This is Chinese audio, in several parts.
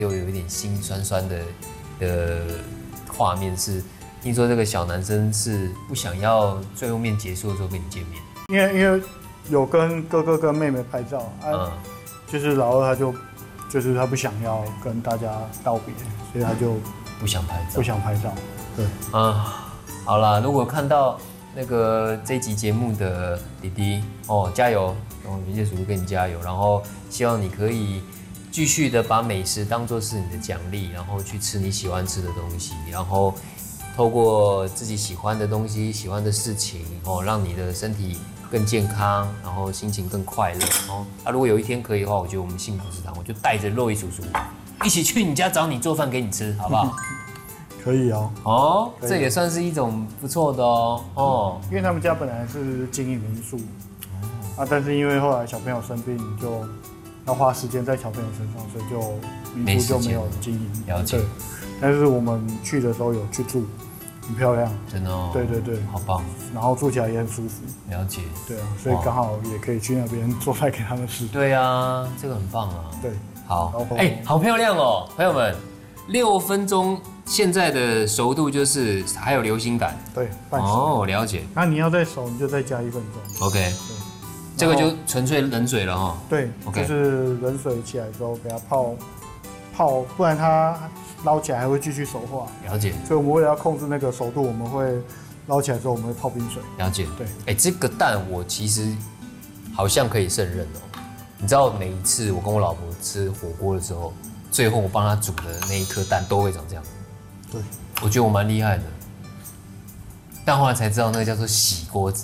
又有一点心酸酸的画面是，听说这个小男生是不想要最后面结束的时候跟你见面， 因为有跟哥哥跟妹妹拍照，就是老二就是他不想要跟大家道别，所以他就不想拍照。 对好啦，如果看到那个这一集节目的弟弟加油，云姐叔叔跟你加油，然后希望你可以继续的把美食当作是你的奖励，然后去吃你喜欢吃的东西，然后透过自己喜欢的东西、喜欢的事情让你的身体更健康，然后心情更快乐如果有一天可以的话，我觉得我们幸福食堂，我就带着肉一叔叔一起去你家找你做饭给你吃，好不好？ 可以哦。 这也算是一种不错的因为他们家本来是经营民宿但是因为后来小朋友生病，就要花时间在小朋友身上，所以就民宿就没有经营。 了解。 但是我们去的时候有去住，很漂亮， 真的对， 好棒。然后住起来也很舒服。 了解。 对啊，所以刚好也可以去那边做菜给他们吃。 对啊，这个很棒啊。 对， 好，好漂亮哦，朋友们，6分钟。现在的熟度就是还有流心感， 对，半熟。 了解。 那你要再熟，你就再加1分钟。 OK， 这个就纯粹冷水了对，就是冷水起来之后给它泡，不然它捞起来还会继续熟化。 了解。 所以我们为了要控制那个熟度，我们会捞起来之后我们会泡冰水。 了解。 对， 这个蛋我其实好像可以胜任你知道每一次我跟我老婆吃火锅的时候，最后我帮她煮的那一颗蛋都会长这样。 对， 我觉得我蛮厉害的，但后来才知道那个叫做洗锅子。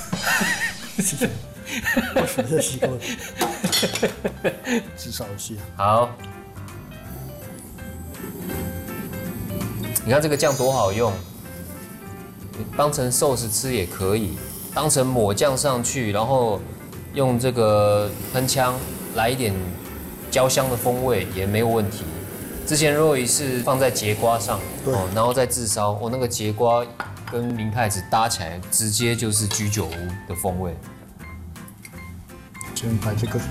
为什么叫洗锅子？至少是好，你看这个酱多好用，当成寿司吃也可以，当成抹酱上去，然后用这个喷枪来一点焦香的风味也没有问题。之前Roy是放在节瓜上，然后再炙烧，那个节瓜跟明太子搭起来，直接就是居酒屋的风味。 先摆这个，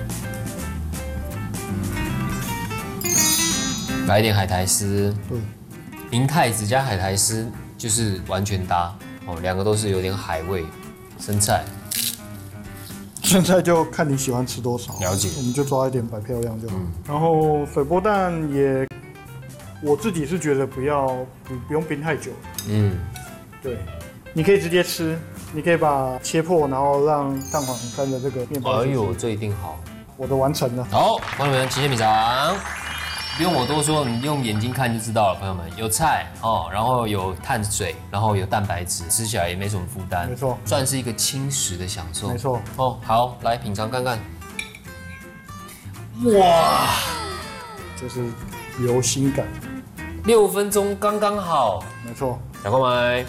来一点海苔丝， 对， 明太子加海苔丝就是完全搭两个都是有点海味，生菜。 现在就看你喜欢吃多少， 了解， 我们就抓一点摆漂亮就好。然后水波蛋我自己是觉得不用冰太久。对，你可以直接吃，你可以把切破，然后让蛋黄沾着这个面包。 这一定好。 我的完成了。 好，朋友们，极限品尝。不用我多说，你用眼睛看就知道了，朋友们。有菜然后有碳水，然后有蛋白质，吃起来也没什么负担， 没错， 算是一个轻食的享受， 没错。 好，来品尝看看。哇， 就是流心感 ，6分钟刚刚好， 没错。 赶快买。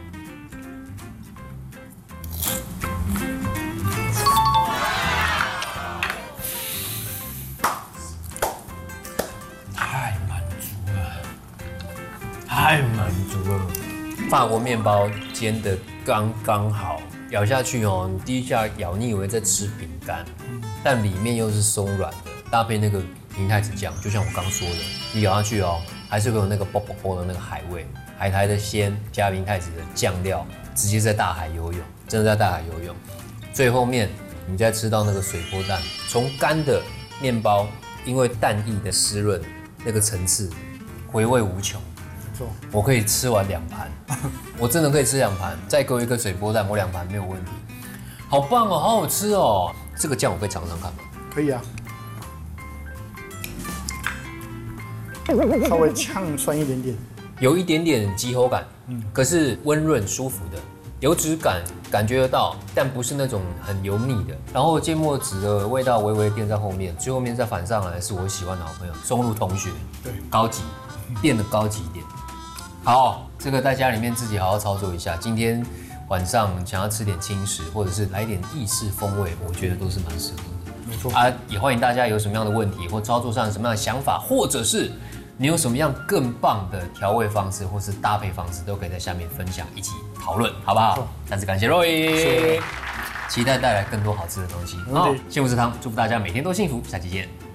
太满足了，法国面包煎得刚刚好，咬下去你第一下咬你以为在吃饼干，但里面又是松软的，搭配那个明太子酱，就像我刚说的，你咬下去还是会有那个啵啵啵的那个海味，海苔的鲜加明太子的酱料，直接在大海游泳，真的在大海游泳。最后面你再吃到那个水波蛋，从干的面包，因为蛋液的湿润，那个层次回味无穷。我可以吃完2盘，我真的可以吃2盘，再给我一个水波蛋，我2盘没有问题。好棒好好吃这个酱我可以尝尝看吗？ 可以啊，稍微呛酸一点点， 有一点点急口感，可是温润舒服的，油脂感觉得到，但不是那种很油腻的。然后芥末籽的味道微微垫在后面，最后面再反上来是我喜欢的好朋友松露同学， 对， 高级，变得高级一点。好，这个在家里面自己好好操作一下。今天晚上想要吃点轻食，或者是来点意式风味，我觉得都是蛮适合的。 没错也欢迎大家有什么样的问题，或操作上有什么样的想法，或者是你有什么样更棒的调味方式，或是搭配方式，都可以在下面分享，一起讨论，好不好？再次感谢Roy，期待带来更多好吃的东西。幸福食堂，祝福大家每天都幸福，下期见。